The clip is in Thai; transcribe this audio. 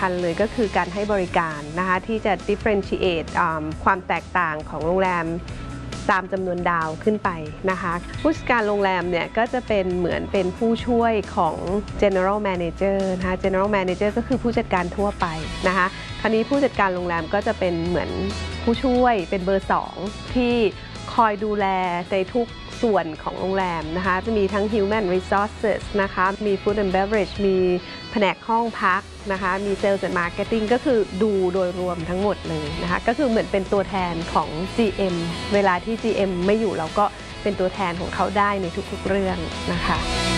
คัญเลยก็คือการให้บริการนะคะที่จะ differentiate ความแตกต่างของโรงแรมตามจำนวนดาวขึ้นไปนะคะผู้จัดการโรงแรมเนี่ยก็จะเป็นเหมือนเป็นผู้ช่วยของ general manager นะคะ general manager ก็คือผู้จัดการทั่วไปนะคะคราวนี้ผู้จัดการโรงแรมก็จะเป็นเหมือนผู้ช่วยเป็นเบอร์2ที่คอยดูแลในทุกส่วนของโรงแรมนะคะจะมีทั้ง human resources นะคะมี food and beverage มีแผนกห้องพักนะคะมี sales and marketing ก็คือดูโดยรวมทั้งหมดเลยนะคะก็คือเหมือนเป็นตัวแทนของ GM เวลาที่ GM ไม่อยู่เราก็เป็นตัวแทนของเขาได้ในทุกๆเรื่องนะคะ